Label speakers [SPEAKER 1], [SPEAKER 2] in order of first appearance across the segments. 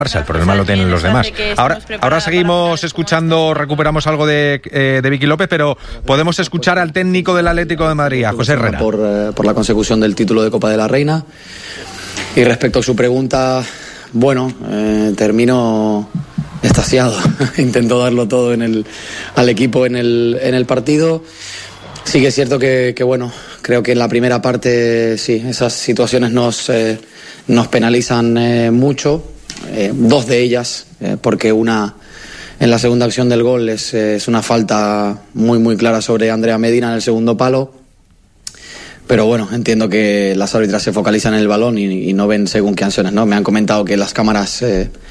[SPEAKER 1] El problema lo tienen los demás. Ahora seguimos escuchando, recuperamos algo de Vicky López, pero podemos escuchar al técnico del Atlético de Madrid, a José Herrera.
[SPEAKER 2] Por la consecución del título de Copa de la Reina. Y respecto a su pregunta, bueno, termino extasiado. Intento darlo todo al equipo en el partido. Sí que es cierto que bueno, creo que en la primera parte sí, esas situaciones nos penalizan mucho. Dos de ellas, porque una en la segunda acción del gol es una falta muy muy clara sobre Andrea Medina en el segundo palo, pero bueno, entiendo que las árbitras se focalizan en el balón y no ven según qué acciones, ¿no? Me han comentado que las cámaras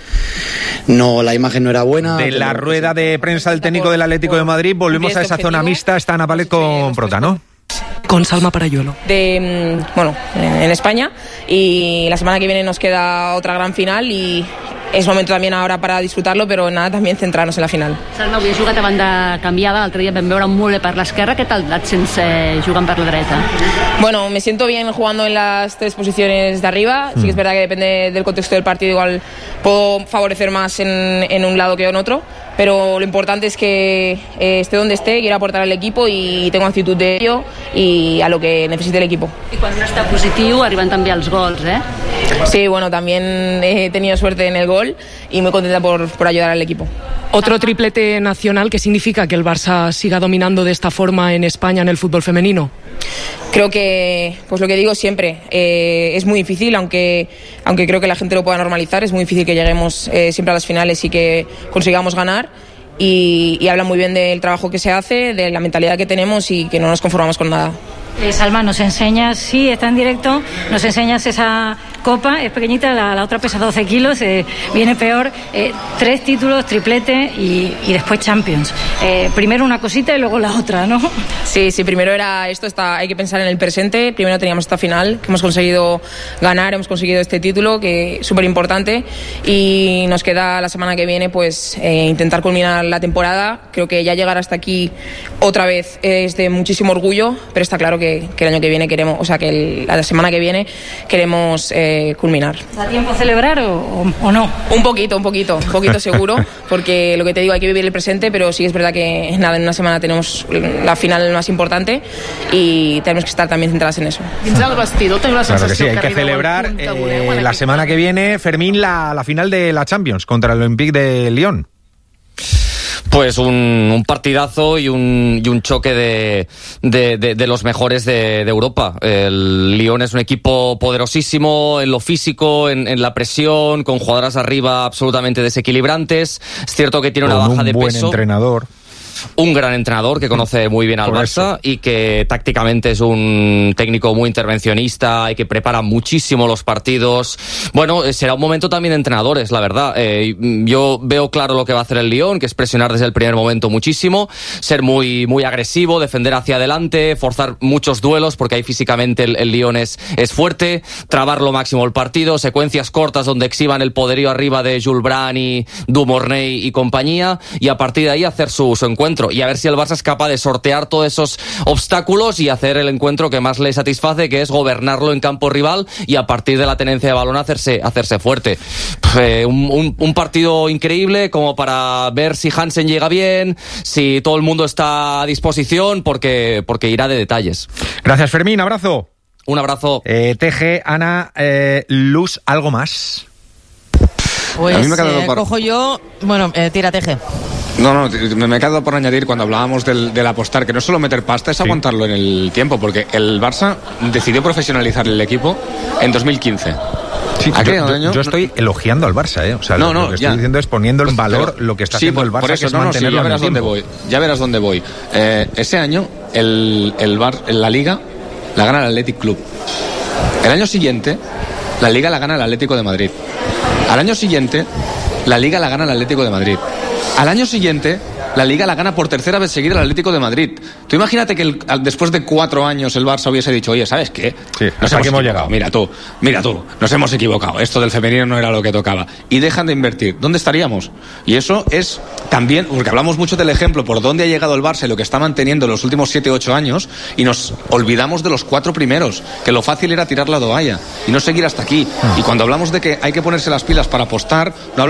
[SPEAKER 2] la imagen no era buena.
[SPEAKER 1] De la rueda de prensa del técnico del Atlético de Madrid volvemos a esa zona mixta, está Ana Palet con Prota, ¿no?
[SPEAKER 3] Con Salma Parayuelo.
[SPEAKER 4] En España, y la semana que viene nos queda otra gran final y és momento también ahora para disfrutarlo, pero nada, también centrarnos en la final.
[SPEAKER 5] Salma, avui has jugat a banda canviada, l'altre dia vam veure molt bé per l'esquerra, què tal et sents jugant per la dreta?
[SPEAKER 4] Bueno, me siento bien jugando en las tres posiciones de arriba, sí que es verdad que depende del contexto del partido, igual puedo favorecer más en un lado que en otro, pero lo importante es que esté donde esté, quiero aportar al equipo y tengo actitud de ello y a lo que necesite el equipo.
[SPEAKER 5] I quan no està positiu arriben també els gols,
[SPEAKER 4] Sí, bueno, también he tenido suerte en el gol y muy contenta por ayudar al equipo.
[SPEAKER 3] Otro triplete nacional, ¿qué significa que el Barça siga dominando de esta forma en España en el fútbol femenino?
[SPEAKER 4] Creo que, pues lo que digo siempre, es muy difícil, aunque creo que la gente lo pueda normalizar, es muy difícil que lleguemos siempre a las finales y que consigamos ganar. Y habla muy bien del trabajo que se hace, de la mentalidad que tenemos y que no nos conformamos con nada.
[SPEAKER 5] Salma, nos enseñas, sí, está en directo, nos enseñas esa copa, es pequeñita, la otra pesa 12 kilos, viene peor, 3 títulos, triplete y después Champions. Primero una cosita y luego la otra, ¿no?
[SPEAKER 4] Sí, primero era esto, hay que pensar en el presente, primero teníamos esta final, que hemos conseguido ganar, hemos conseguido este título, que es súper importante, y nos queda la semana que viene pues intentar culminar la temporada. Creo que ya llegar hasta aquí otra vez es de muchísimo orgullo, pero está claro que el año que viene queremos, o sea, que la semana que viene queremos culminar.
[SPEAKER 5] ¿Da tiempo a celebrar o no?
[SPEAKER 4] Un poquito seguro, porque lo que te digo, hay que vivir el presente, pero sí es verdad que en una semana tenemos la final más importante y tenemos que estar también centradas en eso.
[SPEAKER 1] Claro que sí, hay que celebrar la semana que viene, Fermín, la final de la Champions contra el Olympique de Lyon.
[SPEAKER 6] Pues un partidazo y un choque de los mejores de Europa. El Lyon es un equipo poderosísimo en lo físico, en la presión, con jugadoras arriba absolutamente desequilibrantes. Es cierto que tiene una baja de peso.
[SPEAKER 1] Un buen entrenador.
[SPEAKER 6] Un gran entrenador que conoce muy bien al Barça y que tácticamente es un técnico muy intervencionista y que prepara muchísimo los partidos. Bueno, será un momento también de entrenadores, la verdad. Yo veo claro lo que va a hacer el Lyon, que es presionar desde el primer momento muchísimo, ser muy, muy agresivo, defender hacia adelante, forzar muchos duelos, porque ahí físicamente el Lyon es fuerte, trabar lo máximo el partido, secuencias cortas donde exhiban el poderío arriba de Jules Brand y Dumornay y compañía, y a partir de ahí hacer su encuentro. Y a ver si el Barça es capaz de sortear todos esos obstáculos y hacer el encuentro que más le satisface, que es gobernarlo en campo rival y a partir de la tenencia de balón hacerse fuerte. Un partido increíble como para ver si Hansen llega bien, si todo el mundo está a disposición, porque irá de detalles.
[SPEAKER 1] Gracias, Fermín, abrazo.
[SPEAKER 6] Un abrazo.
[SPEAKER 1] TG, Ana, Luz, ¿algo más?
[SPEAKER 7] Pues a mí me ha quedado cojo yo... Bueno, tira, TG.
[SPEAKER 8] No, me he quedado por añadir cuando hablábamos del apostar, que no es solo meter pasta, es aguantarlo en el tiempo, porque el Barça decidió profesionalizar el equipo en 2015.
[SPEAKER 1] Sí, yo estoy elogiando al Barça, O sea, lo que estoy diciendo es poniendo en valor lo que está haciendo el Barça, por eso, que es mantenerlo
[SPEAKER 8] ya verás dónde voy. Ya verás dónde voy. Ese año la Liga la gana el Athletic Club. El año siguiente la Liga la gana el Atlético de Madrid. Al año siguiente la Liga la gana el Atlético de Madrid. Al año siguiente la Liga la gana por tercera vez seguida el Atlético de Madrid. Tú imagínate que después de 4 años el Barça hubiese dicho, oye, ¿sabes qué?
[SPEAKER 1] Sí, hasta aquí hemos llegado.
[SPEAKER 8] Mira tú, nos hemos equivocado. Esto del femenino no era lo que tocaba. Y dejan de invertir. ¿Dónde estaríamos? Y eso es también, porque hablamos mucho del ejemplo por dónde ha llegado el Barça y lo que está manteniendo en los últimos 7-8 años, y nos olvidamos de los 4 primeros, que lo fácil era tirar la toalla y no seguir hasta aquí. Y cuando hablamos de que hay que ponerse las pilas para apostar, no